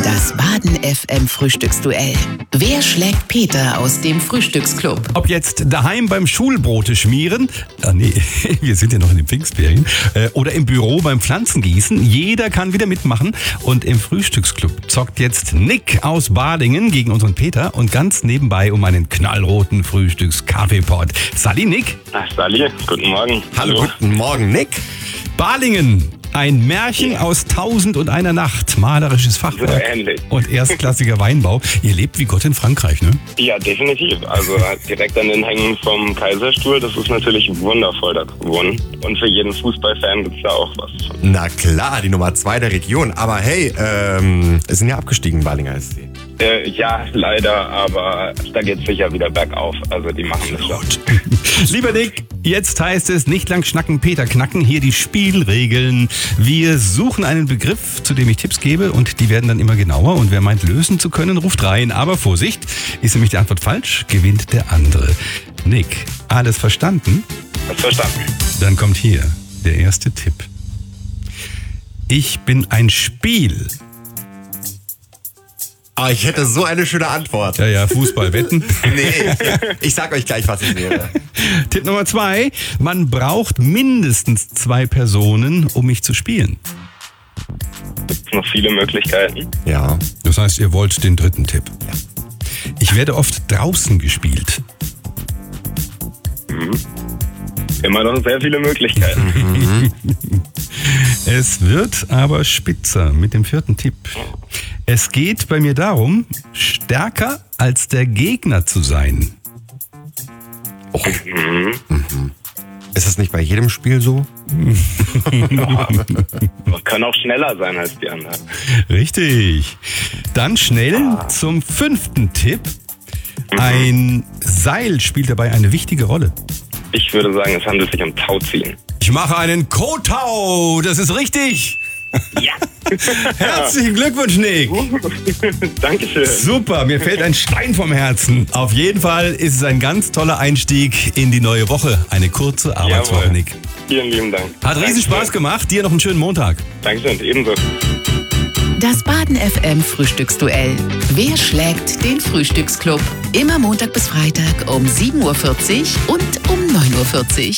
Das Baden FM Frühstücksduell. Wer schlägt Peter aus dem Frühstücksclub? Ob jetzt daheim beim Schulbrote schmieren, wir sind ja noch in den Pfingstferien, oder im Büro beim Pflanzengießen, jeder kann wieder mitmachen. Und im Frühstücksclub zockt jetzt Nick aus Badingen gegen unseren Peter und ganz nebenbei um einen knallroten Frühstückskaffeepot. Sally, Nick? Sally, guten Morgen. Hallo, guten Morgen, Nick. Balingen. Ein Märchen aus 1001 Nacht, malerisches Fachwerk So ähnlich. und erstklassiger Weinbau. Ihr lebt wie Gott in Frankreich, ne? Ja, definitiv. Also direkt an den Hängen vom Kaiserstuhl, das ist natürlich wundervoll da zu wohnen. Und für jeden Fußballfan gibt's da auch was. Na klar, die Nummer 2 der Region. Aber hey, es sind ja abgestiegen, Balinger SC. Ja, leider, aber da geht's sicher wieder bergauf. Also die machen das schon. Lieber Nick, jetzt heißt es nicht lang schnacken, Peter knacken. Hier die Spielregeln. Wir suchen einen Begriff, zu dem ich Tipps gebe und die werden dann immer genauer. Und wer meint, lösen zu können, ruft rein. Aber Vorsicht, ist nämlich die Antwort falsch, gewinnt der andere. Nick, alles verstanden? Hast verstanden? Dann kommt hier der erste Tipp. Ich bin ein Spiel. Ah, ich hätte so eine schöne Antwort. Ja, Fußball, Wetten. Nee, ich sag euch gleich, was es wäre. Tipp Nummer 2. Man braucht mindestens 2 Personen, um mich zu spielen. Gibt's noch viele Möglichkeiten? Ja. Das heißt, ihr wollt den dritten Tipp. Ja. Ich werde oft draußen gespielt. Immer noch sehr viele Möglichkeiten. Es wird aber spitzer mit dem vierten Tipp. Es geht bei mir darum, stärker als der Gegner zu sein. Oh. Ist das nicht bei jedem Spiel so? Man kann auch schneller sein als die anderen. Richtig. Dann schnell zum 5. Tipp. Ein Seil spielt dabei eine wichtige Rolle. Ich würde sagen, es handelt sich um Tauziehen. Ich mache einen Kotau, das ist richtig. Ja. Herzlichen Glückwunsch, Nick. Dankeschön. Super, mir fällt ein Stein vom Herzen. Auf jeden Fall ist es ein ganz toller Einstieg in die neue Woche. Eine kurze Arbeitswoche, Jawohl. Nick. Vielen lieben Dank. Hat riesen Spaß gemacht. Dir noch einen schönen Montag. Dankeschön, ebenso. Das Baden FM Frühstücksduell. Wer schlägt den Frühstücksclub? Immer Montag bis Freitag um 7.40 Uhr und um 9.40 Uhr.